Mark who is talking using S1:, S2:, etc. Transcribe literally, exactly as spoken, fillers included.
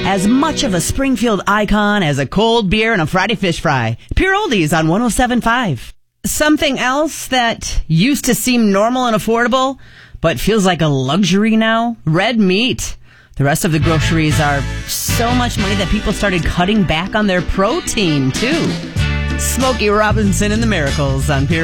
S1: as much of a Springfield icon as a cold beer and a Friday fish fry. Pure Oldies on one oh seven point five. Something else that used to seem normal and affordable, but feels like a luxury now? Red meat. The rest of the groceries are so much money that people started cutting back on their protein, too. Smokey Robinson and the Miracles on Pure